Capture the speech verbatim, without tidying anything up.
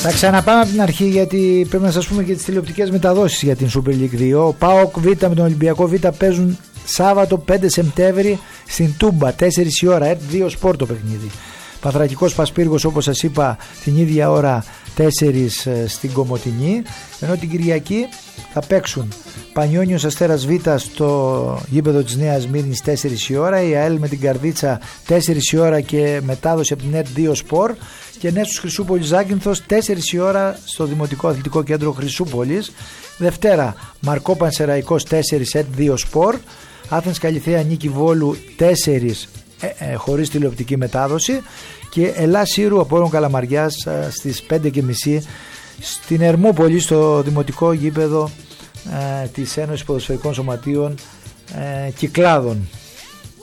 Θα ξαναπάμε από την αρχή, γιατί πρέπει να σας πούμε και τις τηλεοπτικές μεταδόσεις για την Super League δύο. Ο ΠΑΟΚ Β με τον Ολυμπιακό Β παίζουν Σάββατο πέντε Σεπτέμβρη στην Τούμπα, τέσσερις η ώρα, ΕΡΤ δύο Σπορ το παιχνίδι. Πανθρακικός Πασπύργος, όπως σας είπα, την ίδια ώρα τέσσερις στην Κομοτηνή. Ενώ την Κυριακή θα παίξουν Πανιόνιος Αστέρας Β στο γήπεδο της Νέας Μύρνης τέσσερις η ώρα, η ΑΕΛ με την Καρδίτσα τέσσερις η ώρα και μετάδοση από την ΕΡΤ δύο Σπορ, και Νέσους Χρυσούπολης Ζάκυνθος τέσσερις η ώρα στο Δημοτικό Αθλητικό Κέντρο Χρυσούπολης. Δευτέρα Μαρκό Πανσεραϊκός τέσσερις ΕΡΤ δύο Σπορ, Άθενς Καλιθέα Νίκη Βόλου τέσσερις ε, ε, χωρίς τηλεοπτική μετάδοση, και Ελλάς Σύρου Απόλλων Καλαμαριάς ε, στις πέντε και μισή στην Ερμούπολη στο Δημοτικό Γήπεδο ε, της Ένωσης Ποδοσφαιρικών Σωματείων ε, Κυκλάδων.